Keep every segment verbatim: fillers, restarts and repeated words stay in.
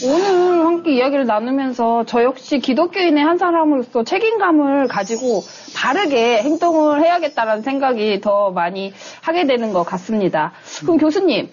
오늘 함께 이야기를 나누면서 저 역시 기독교인의 한 사람으로서 책임감을 가지고 바르게 행동을 해야겠다라는 생각이 더 많이 하게 되는 것 같습니다. 그럼 교수님,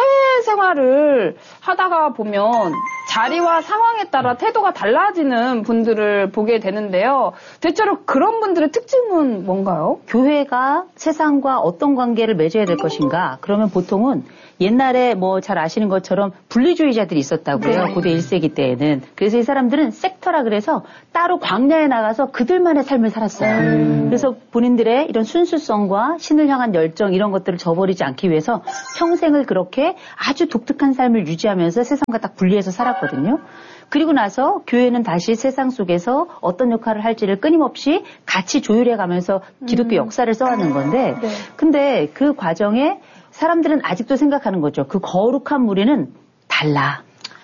사회생활을 하다가 보면 자리와 상황에 따라 태도가 달라지는 분들을 보게 되는데요. 대체로 그런 분들의 특징은 뭔가요? 교회가 세상과 어떤 관계를 맺어야 될 것인가? 그러면 보통은 옛날에 뭐 잘 아시는 것처럼 분리주의자들이 있었다고요. 네. 고대 일 세기 때에는. 그래서 이 사람들은 섹터라 그래서 따로 광야에 나가서 그들만의 삶을 살았어요. 음. 그래서 본인들의 이런 순수성과 신을 향한 열정 이런 것들을 저버리지 않기 위해서 평생을 그렇게 아주 독특한 삶을 유지하면서 세상과 딱 분리해서 살았거든요. 그리고 나서 교회는 다시 세상 속에서 어떤 역할을 할지를 끊임없이 같이 조율해 가면서 기독교 역사를 써왔는 건데 네. 근데 그 과정에 사람들은 아직도 생각하는 거죠. 그 거룩한 무리는 달라.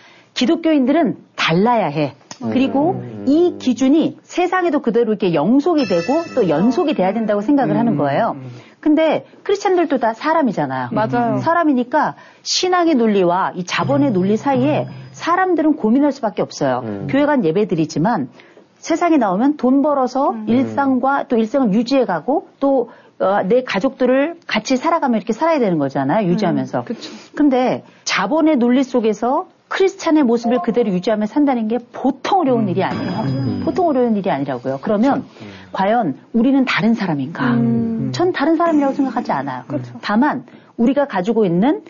기독교인들은 달라야 해. 그리고 음. 이 기준이 세상에도 그대로 이렇게 영속이 되고 또 연속이 돼야 된다고 생각을 음. 하는 거예요. 근데 크리스찬들도 다 사람이잖아요. 맞아요. 사람이니까 신앙의 논리와 이 자본의 논리 사이에 사람들은 고민할 수밖에 없어요. 음. 교회 간 예배드리지만 세상에 나오면 돈 벌어서 음. 일상과 또 일상을 유지해가고 또 어, 내 가족들을 같이 살아가며 이렇게 살아야 되는 거잖아요. 유지하면서. 음, 그쵸. 근데 자본의 논리 속에서 크리스찬의 모습을 그대로 유지하며 산다는 게 보통 어려운 음. 일이 아니에요. 음. 보통 어려운 일이 아니라고요. 그러면 음. 과연 우리는 다른 사람인가? 음. 전 다른 사람이라고 생각하지 않아요. 그렇죠. 다만 우리가 가지고 있는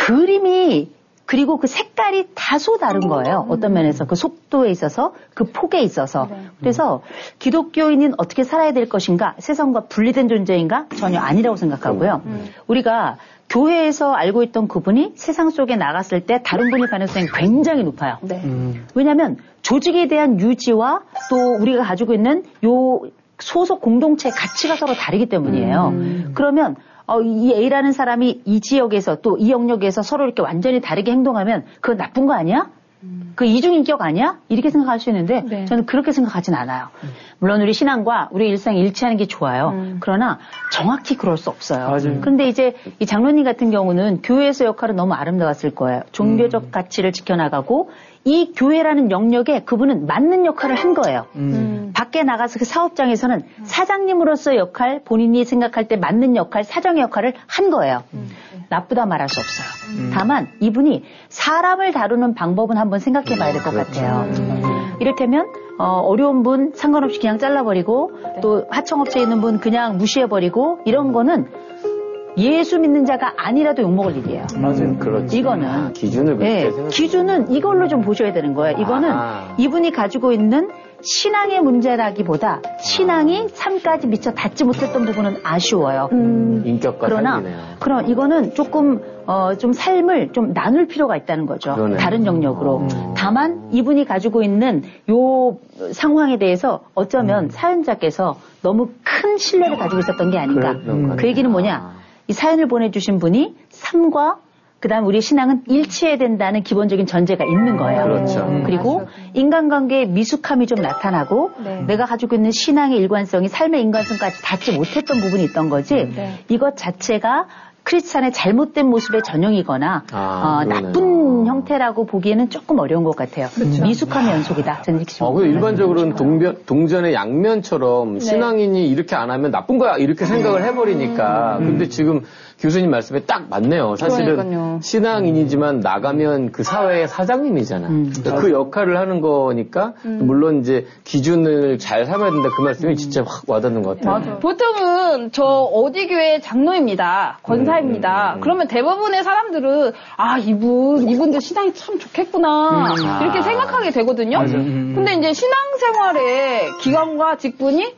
그림이 그리고 그 색깔이 다소 다른 거예요. 어떤 면에서 그 속도에 있어서 그 폭에 있어서. 네. 그래서 기독교인은 어떻게 살아야 될 것인가? 세상과 분리된 존재인가? 전혀 아니라고 생각하고요. 음. 우리가 교회에서 알고 있던 그분이 세상 속에 나갔을 때 다른 분일 가능성이 굉장히 높아요. 네. 음. 왜냐하면 조직에 대한 유지와 또 우리가 가지고 있는 요 소속 공동체의 가치가 서로 다르기 때문이에요. 음. 그러면 어, 이 A라는 사람이 이 지역에서 또 이 영역에서 서로 이렇게 완전히 다르게 행동하면 그건 나쁜 거 아니야? 음. 그 이중인격 아니야? 이렇게 생각할 수 있는데 네. 저는 그렇게 생각하진 않아요. 음. 물론 우리 신앙과 우리 일상이 일치하는 게 좋아요. 음. 그러나 정확히 그럴 수 없어요. 맞아요. 그런데 이제 이 장로님 같은 경우는 교회에서 역할은 너무 아름다웠을 거예요. 종교적 음. 가치를 지켜나가고 이 교회라는 영역에 그분은 맞는 역할을 한 거예요. 음. 밖에 나가서 그 사업장에서는 음. 사장님으로서 역할, 본인이 생각할 때 맞는 역할, 사정의 역할을 한 거예요. 음. 나쁘다 말할 수 없어요. 음. 다만 이분이 사람을 다루는 방법은 한번 생각해 봐야 될 것 그렇죠. 같아요. 음. 이를테면 어, 어려운 분 상관없이 그냥 잘라버리고 네. 또 하청업체에 있는 분 그냥 무시해버리고 이런 거는 예수 믿는 자가 아니라도 욕먹을 일이에요. 맞아요. 그렇지. 이거는. 아, 기준을 그렇게 네, 생각해. 기준은 이걸로 좀 보셔야 되는 거예요. 이거는 아. 이분이 가지고 있는 신앙의 문제라기보다 신앙이 삶까지 미처 닿지 못했던 부분은 아쉬워요. 음, 인격과 그러나, 삶이네요. 그럼 이거는 조금, 어, 좀 삶을 좀 나눌 필요가 있다는 거죠. 그러네. 다른 영역으로. 음. 다만 이분이 가지고 있는 요 상황에 대해서 어쩌면 음. 사연자께서 너무 큰 신뢰를 가지고 있었던 게 아닌가. 음. 그 얘기는 뭐냐. 이 사연을 보내주신 분이 삶과 그다음 우리 신앙은 일치해야 된다는 기본적인 전제가 있는 거예요. 그렇죠. 음, 그리고 인간관계의 미숙함이 좀 나타나고 네. 내가 가지고 있는 신앙의 일관성이 삶의 인간성까지 닿지 못했던 부분이 있던 거지 네. 이것 자체가 크리스찬의 잘못된 모습의 전형이거나 아, 어, 나쁜 형태라고 보기에는 조금 어려운 것 같아요. 그렇죠. 미숙함의 연속이다. 저는 이렇게 어, 일반적으로는 동변, 동전의 양면처럼 네. 신앙인이 이렇게 안 하면 나쁜 거야 이렇게 생각을 해버리니까 음. 근데 지금 교수님 말씀에 딱 맞네요. 사실은 그러니까요. 신앙인이지만 나가면 그 사회의 사장님이잖아. 음. 그러니까 그 역할을 하는 거니까 음. 물론 이제 기준을 잘 삼아야 된다 그 말씀이 음. 진짜 확 와닿는 것 같아요. 맞아요. 보통은 저 어디 교회 장로입니다. 권사입니다. 음. 그러면 대부분의 사람들은 아 이분 이분들 신앙이 참 좋겠구나 음. 이렇게 아. 생각하게 되거든요. 음. 근데 이제 신앙생활의 기간과 직분이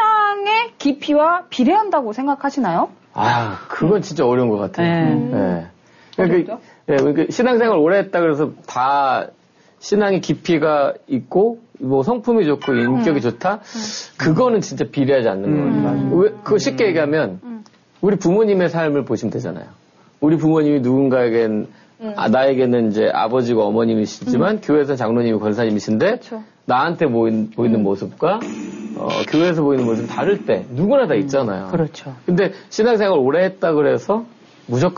신앙의 깊이와 비례한다고 생각하시나요? 아, 그건 진짜 어려운 것 같아요. 네. 네. 그러니까, 그, 네, 그러니까 신앙생활 오래 했다 그래서 다 신앙의 깊이가 있고, 뭐 성품이 좋고 인격이 음. 좋다? 음. 그거는 진짜 비례하지 않는 음. 거예요. 왜, 그거 쉽게 얘기하면, 음. 우리 부모님의 삶을 보시면 되잖아요. 우리 부모님이 누군가에겐, 음. 아, 나에게는 이제 아버지가 어머님이시지만, 음. 교회에서 장로님이 권사님이신데, 그쵸. 나한테 보인, 보이는 음. 모습과, 어, 교회에서 보이는 모습이 다를 때 누구나 다 있잖아요. 그렇죠. 근데 신앙생활 오래 했다 그래서 무조건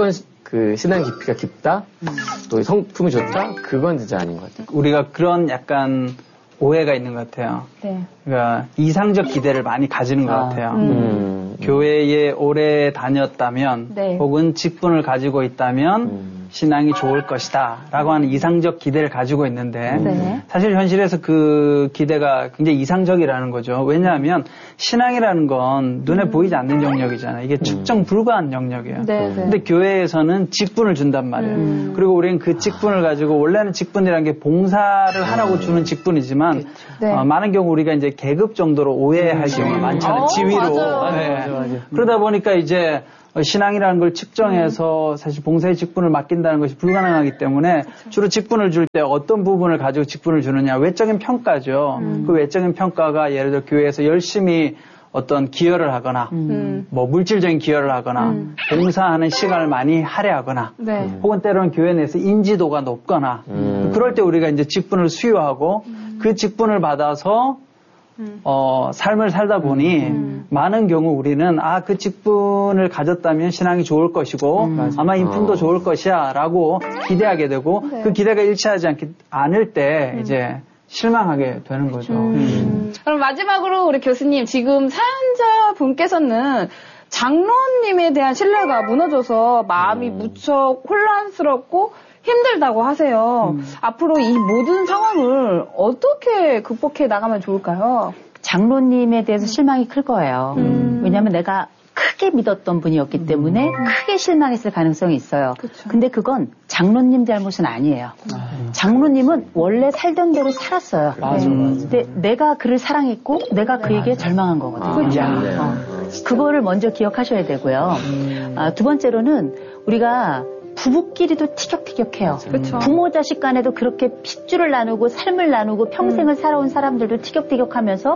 그 신앙 깊이가 깊다, 음. 또 성품이 좋다, 그건 진짜 아닌 것 같아요. 우리가 그런 약간 오해가 있는 것 같아요. 네. 그러니까 이상적 기대를 많이 가지는 것 아, 같아요. 음. 음. 교회에 오래 다녔다면, 네. 혹은 직분을 가지고 있다면, 음. 신앙이 좋을 것이다 라고 하는 이상적 기대를 가지고 있는데 네. 사실 현실에서 그 기대가 굉장히 이상적이라는 거죠. 왜냐하면 신앙이라는 건 눈에 음. 보이지 않는 영역이잖아요. 이게 측정 불가한 영역이에요. 네, 근데 네. 교회에서는 직분을 준단 말이에요. 음. 그리고 우리는 그 직분을 가지고 원래는 직분이라는 게 봉사를 하라고 주는 직분이지만 네. 어, 많은 경우 우리가 이제 계급 정도로 오해할 음. 경우가 많잖아요. 어, 지위로. 맞아요. 네. 맞아, 맞아. 그러다 보니까 이제 신앙이라는 걸 측정해서 사실 봉사의 직분을 맡긴다는 것이 불가능하기 때문에 그렇죠. 주로 직분을 줄 때 어떤 부분을 가지고 직분을 주느냐. 외적인 평가죠. 음. 그 외적인 평가가 예를 들어 교회에서 열심히 어떤 기여를 하거나 음. 뭐 물질적인 기여를 하거나 음. 봉사하는 시간을 많이 할애하거나 네. 혹은 때로는 교회 내에서 인지도가 높거나 음. 그럴 때 우리가 이제 직분을 수여하고 음. 그 직분을 받아서 음. 어, 삶을 살다 보니 음. 많은 경우 우리는 아, 그 직분을 가졌다면 신앙이 좋을 것이고 음. 아마 인품도 어. 좋을 것이야 라고 기대하게 되고 네. 그 기대가 일치하지 않기, 않을 때 음. 이제 실망하게 되는 거죠. 음. 음. 그럼 마지막으로 우리 교수님 지금 사연자 분께서는 장로님에 대한 신뢰가 무너져서 마음이 음. 무척 혼란스럽고 힘들다고 하세요. 음. 앞으로 이 모든 상황을 어떻게 극복해 나가면 좋을까요? 장로님에 대해서 실망이 클 거예요. 음. 왜냐하면 내가 크게 믿었던 분이었기 때문에 음. 크게 실망했을 가능성이 있어요. 그쵸. 근데 그건 장로님 잘못은 아니에요. 음. 장로님은 원래 살던 대로 살았어요. 맞아, 네. 맞아. 근데 내가 그를 사랑했고 내가 그에게 맞아. 절망한 거거든요. 그렇죠. 어. 그거를 먼저 기억하셔야 되고요. 음. 아, 두 번째로는 우리가 부부끼리도 티격태격해요. 그쵸. 부모 자식 간에도 그렇게 핏줄을 나누고 삶을 나누고 평생을 음. 살아온 사람들도 티격태격하면서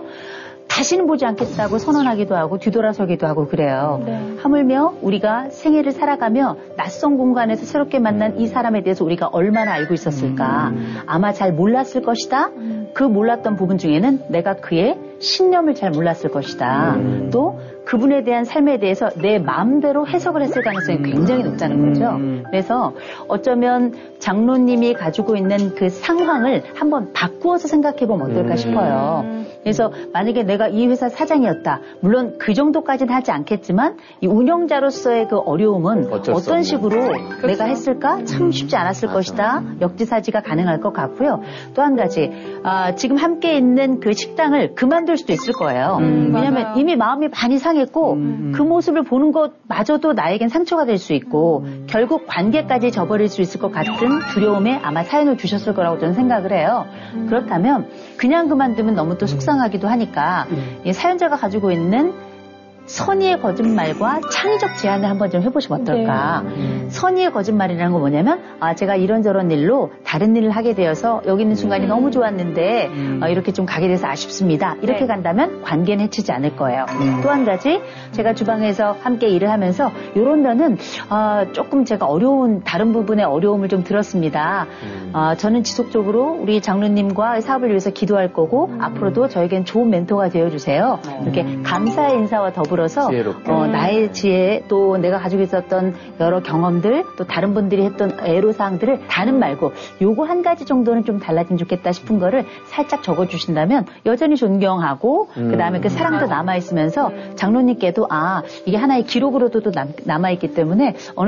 다시는 보지 않겠다고 선언하기도 하고 뒤돌아서기도 하고 그래요. 네. 하물며 우리가 생애를 살아가며 낯선 공간에서 새롭게 만난 이 사람에 대해서 우리가 얼마나 알고 있었을까. 음. 아마 잘 몰랐을 것이다. 음. 그 몰랐던 부분 중에는 내가 그의 신념을 잘 몰랐을 것이다. 음. 또 그분에 대한 삶에 대해서 내 마음대로 해석을 했을 가능성이 굉장히 높다는 거죠. 그래서 어쩌면 장로님이 가지고 있는 그 상황을 한번 바꾸어서 생각해보면 어떨까 싶어요. 그래서 만약에 내가 이 회사 사장이었다. 물론 그 정도까지는 하지 않겠지만 이 운영자로서의 그 어려움은 어떤 식으로 그렇죠. 내가 했을까? 참 쉽지 않았을 맞아. 것이다. 역지사지가 가능할 것 같고요. 또 한 가지 아, 지금 함께 있는 그 식당을 그만둘 수도 있을 거예요. 음, 왜냐하면 맞아요. 이미 마음이 많이 상했고 음, 그 모습을 보는 것마저도 나에겐 상처가 될 수 있고 음. 결국 관계까지 저버릴 수 있을 것 같은 두려움에 아마 사연을 주셨을 거라고 저는 생각을 해요. 음. 그렇다면 그냥 그만두면 너무 또 속상하기도 하니까 음. 이 사연자가 가지고 있는 선의의 거짓말과 창의적 제안을 한번 좀 해보시면 어떨까. 네. 선의의 거짓말이라는 건 뭐냐면 아 제가 이런저런 일로 다른 일을 하게 되어서 여기 있는 순간이 음. 너무 좋았는데 음. 어, 이렇게 좀 가게 돼서 아쉽습니다. 이렇게 네. 간다면 관계는 해치지 않을 거예요. 음. 또 한 가지 제가 주방에서 함께 일을 하면서 이런 면은 어, 조금 제가 어려운 다른 부분에 어려움을 좀 들었습니다. 음. 어, 저는 지속적으로 우리 장로님과 사업을 위해서 기도할 거고 음. 앞으로도 저에겐 좋은 멘토가 되어주세요. 음. 이렇게 감사의 인사와 더불어 들어서 어, 나의 지혜 또 내가 가지고 있었던 여러 경험들 또 다른 분들이 했던 애로사항들을 다는 말고 요거 한 가지 정도는 좀 달라지면 좋겠다 싶은 거를 살짝 적어주신다면 여전히 존경하고 음. 그 다음에 그 사랑도 남아있으면서 장로님께도 아 이게 하나의 기록으로도 또 남, 남아있기 때문에 어느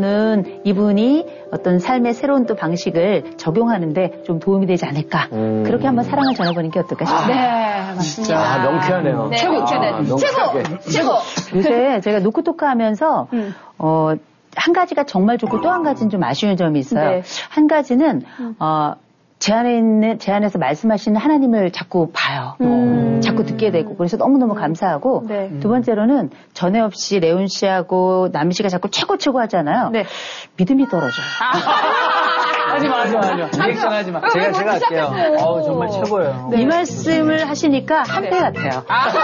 정도는 이분이 어떤 삶의 새로운 또 방식을 적용하는데 좀 도움이 되지 않을까 음. 그렇게 한번 사랑을 전해보는 게 어떨까 싶습니다. 네, 맞습니다. 진짜 아, 명쾌하네요. 네, 최고, 아, 최고, 최고. 요새 제가 노크토크 하면서 음. 어, 한 가지가 정말 좋고 또 한 가지는 좀 아쉬운 점이 있어요. 네. 한 가지는 음. 어, 제 안에 있는, 제 안에서 말씀하시는 하나님을 자꾸 봐요. 음. 자꾸 듣게 되고. 그래서 너무너무 감사하고. 네. 두 번째로는 전에 없이 레온 씨하고 남희 씨가 자꾸 최고 최고 하잖아요. 네. 믿음이 떨어져요. 하지 마, 하지 마, 하지 마. 리액션 하지 마. 제가, 제가 할게요. 어우, 정말 최고예요. 네. 이 말씀을 하시니까 한패 네. 같아요.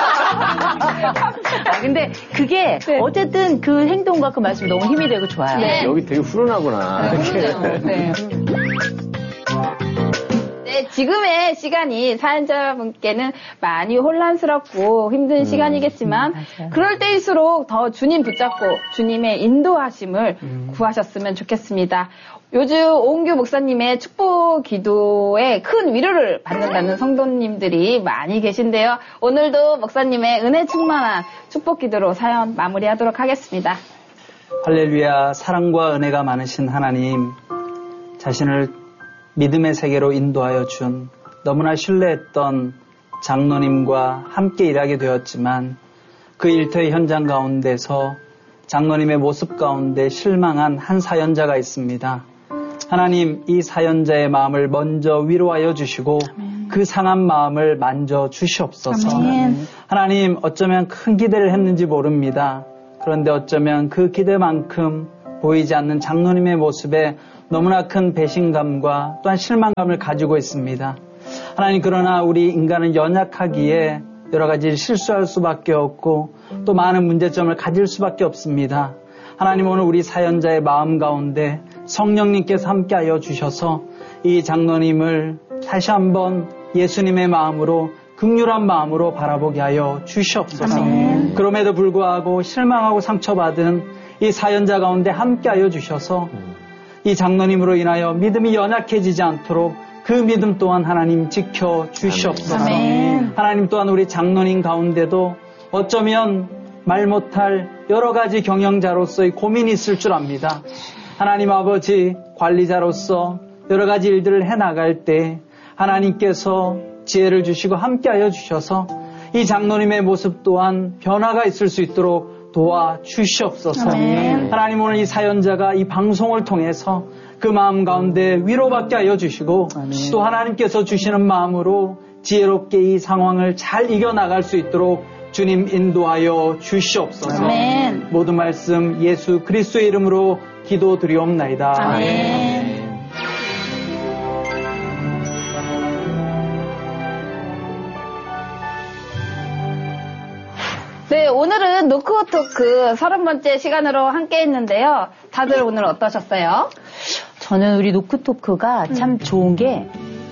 아, 근데 그게 네. 어쨌든 그 행동과 그 말씀이 너무 힘이 되고 좋아요. 네. 여기 되게 훈훈하구나. 네. 네. 네, 지금의 시간이 사연자분께는 많이 혼란스럽고 힘든 음, 시간이겠지만 음, 그럴 때일수록 더 주님 붙잡고 주님의 인도하심을 음. 구하셨으면 좋겠습니다. 요즘 오은규 목사님의 축복 기도에 큰 위로를 받는다는 성도님들이 많이 계신데요. 오늘도 목사님의 은혜 충만한 축복 기도로 사연 마무리하도록 하겠습니다. 할렐루야. 사랑과 은혜가 많으신 하나님, 자신을 믿음의 세계로 인도하여 준 너무나 신뢰했던 장로님과 함께 일하게 되었지만 그 일터의 현장 가운데서 장로님의 모습 가운데 실망한 한 사연자가 있습니다. 하나님, 이 사연자의 마음을 먼저 위로하여 주시고 아멘. 그 상한 마음을 만져 주시옵소서. 아멘. 하나님, 어쩌면 큰 기대를 했는지 모릅니다. 그런데 어쩌면 그 기대만큼 보이지 않는 장로님의 모습에 너무나 큰 배신감과 또한 실망감을 가지고 있습니다. 하나님, 그러나 우리 인간은 연약하기에 여러 가지 실수할 수밖에 없고 또 많은 문제점을 가질 수밖에 없습니다. 하나님, 오늘 우리 사연자의 마음 가운데 성령님께서 함께하여 주셔서 이 장로님을 다시 한번 예수님의 마음으로 긍휼한 마음으로 바라보게 하여 주시옵소서. 아멘. 그럼에도 불구하고 실망하고 상처받은 이 사연자 가운데 함께하여 주셔서 이 장로님으로 인하여 믿음이 연약해지지 않도록 그 믿음 또한 하나님 지켜 주시옵소서. 아멘. 하나님, 또한 우리 장로님 가운데도 어쩌면 말 못할 여러 가지 경영자로서의 고민이 있을 줄 압니다. 하나님 아버지, 관리자로서 여러 가지 일들을 해나갈 때 하나님께서 지혜를 주시고 함께하여 주셔서 이 장로님의 모습 또한 변화가 있을 수 있도록 도와주시옵소서. 아멘. 하나님, 오늘 이 사연자가 이 방송을 통해서 그 마음 가운데 위로받게 하여 주시고 아멘. 또 하나님께서 주시는 마음으로 지혜롭게 이 상황을 잘 이겨나갈 수 있도록 주님 인도하여 주시옵소서. 아멘. 모든 말씀 예수 그리스도의 이름으로 기도드리옵나이다. 아멘. 네, 오늘은 노크토크 서른 번째 시간으로 함께 했는데요. 다들 오늘 어떠셨어요? 저는 우리 노크토크가 참 음. 좋은 게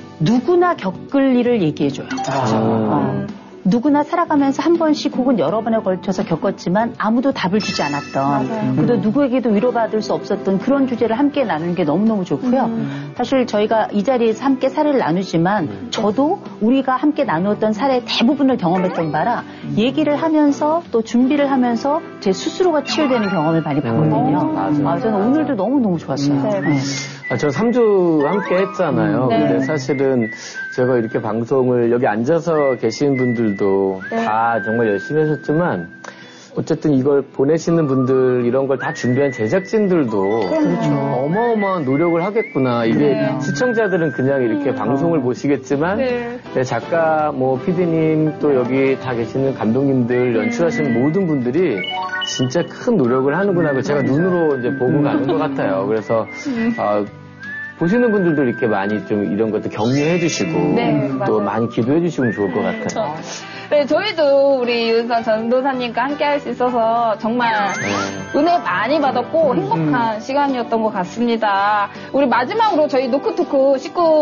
누구나 겪을 일을 얘기해줘요. 아. 어. 누구나 살아가면서 한 번씩 혹은 여러 번에 걸쳐서 겪었지만 아무도 답을 주지 않았던, 그래도 누구에게도 위로받을 수 없었던 그런 주제를 함께 나누는 게 너무너무 좋고요. 음. 사실 저희가 이 자리에서 함께 사례를 나누지만 음. 저도 우리가 함께 나누었던 사례 대부분을 경험했던 바라 음. 얘기를 하면서 또 준비를 하면서 제 스스로가 치유되는 경험을 많이 봤거든요. 음. 맞아요. 아, 저는 오늘도 너무너무 좋았어요. 음. 네. 네. 아, 저 삼 주 함께 했잖아요. 네. 근데 사실은 제가 이렇게 방송을 여기 앉아서 계신 분들도 네. 다 정말 열심히 하셨지만 어쨌든 이걸 보내시는 분들 이런 걸 다 준비한 제작진들도 그렇죠. 어마어마한 노력을 하겠구나. 이게 네. 시청자들은 그냥 이렇게 음. 방송을 보시겠지만 네. 네, 작가, 뭐 피디님 또 여기 다 계시는 감독님들 연출하시는 음. 모든 분들이 진짜 큰 노력을 하는구나. 제가 눈으로 이제 보고 가는 것 같아요. 그래서 음. 어, 보시는 분들도 이렇게 많이 좀 이런 것도 격려해 주시고 네, 또 많이 기도해 주시면 좋을 것 같아요. 네, 저희도 우리 윤선 전도사님과 함께 할 수 있어서 정말 네. 은혜 많이 받았고 행복한 음. 시간이었던 것 같습니다. 우리 마지막으로 저희 노크토크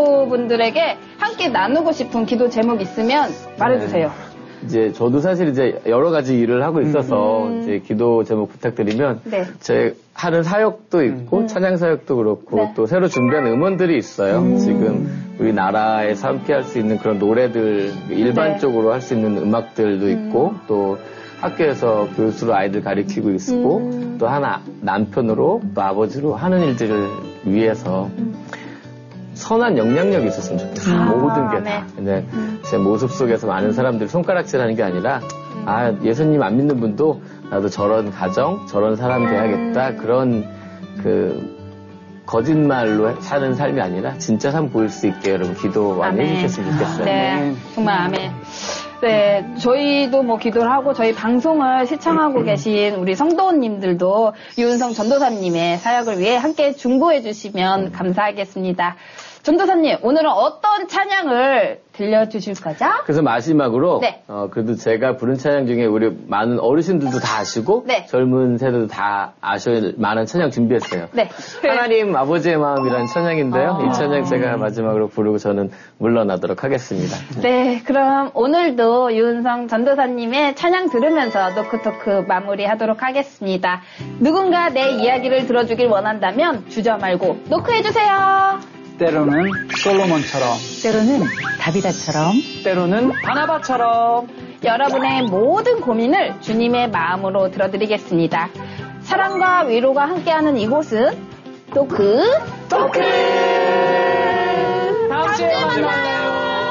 식구분들에게 함께 나누고 싶은 기도 제목 있으면 말해주세요. 네. 이제 저도 사실 이제 여러 가지 일을 하고 있어서 음. 이제 기도 제목 부탁드리면 네. 제 하는 사역도 있고 음. 찬양 사역도 그렇고 네. 또 새로 준비한 음원들이 있어요. 음. 지금 우리나라에서 함께 할 수 있는 그런 노래들 일반적으로 네. 할 수 있는 음악들도 있고 음. 또 학교에서 교수로 아이들 가르치고 있고 음. 또 하나 남편으로 또 아버지로 하는 일들을 위해서 음. 선한 영향력이 있었으면 좋겠어요. 아, 모든 게 다. 네. 음. 제 모습 속에서 많은 사람들이 손가락질하는 게 아니라 음. 아 예수님 안 믿는 분도 나도 저런 가정, 저런 사람 돼야겠다. 음. 그런 그 거짓말로 사는 삶이 아니라 진짜 삶 보일 수 있게 여러분 기도 많이 아멘. 해주셨으면 좋겠어요. 네, 정말 아멘. 네, 저희도 뭐 기도를 하고 저희 방송을 시청하고 계신 우리 성도님들도 유은성 전도사님의 사역을 위해 함께 중보해 주시면 감사하겠습니다. 전도사님, 오늘은 어떤 찬양을 들려주실 거죠? 그래서 마지막으로 네. 어, 그래도 제가 부른 찬양 중에 우리 많은 어르신들도 다 아시고 네. 젊은 세대도 다 아셔야 만한 찬양 준비했어요. 네. 하나님 아버지의 마음이라는 찬양인데요. 아. 이 찬양 제가 마지막으로 부르고 저는 물러나도록 하겠습니다. 네, 그럼 오늘도 유은성 전도사님의 찬양 들으면서 노크토크 마무리하도록 하겠습니다. 누군가 내 이야기를 들어주길 원한다면 주저 말고 노크해주세요. 때로는 솔로몬처럼, 때로는 다비다처럼, 때로는 바나바처럼. 여러분의 모든 고민을 주님의 마음으로 들어드리겠습니다. 사랑과 위로가 함께하는 이곳은 노크 토크. 다음 주에 만나요.